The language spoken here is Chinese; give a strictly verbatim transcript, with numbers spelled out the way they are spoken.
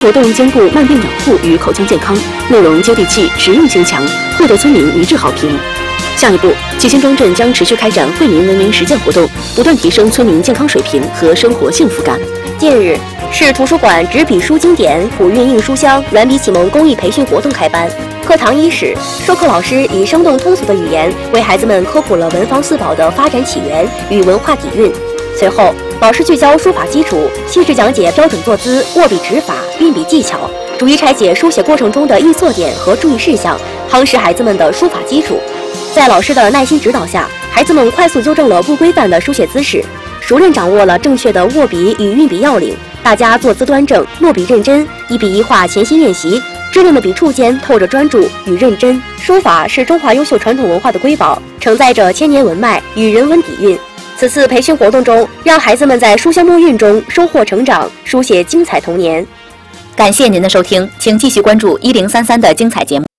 活动兼顾慢病养护与口腔健康，内容接地气、实用性强，获得村民一致好评。下一步，齐辛庄镇将持续开展惠民文明实践活动，不断提升村民健康水平和生活幸福感。 近日，市图书馆纸笔书经典古韵印书香软笔启蒙公益培训活动开班。课堂伊始，授课老师以生动通俗的语言为孩子们科普了文房四宝的发展起源与文化底蕴。随后，老师聚焦书法基础，细致讲解标准坐姿、握笔指法、运笔技巧，逐一拆解书写过程中的易错点和注意事项，夯实孩子们的书法基础。在老师的耐心指导下，孩子们快速纠正了不规范的书写姿势，熟练掌握了正确的握笔与运笔要领。大家坐姿端正，落笔认真，一笔一画潜心练习，稚嫩的笔触间透着专注与认真。书法是中华优秀传统文化的瑰宝，承载着千年文脉与人文底蕴。此次培训活动中，让孩子们在书香墨韵中收获成长，书写精彩童年。 感谢您的收听，请继续关注一零三三的精彩节目。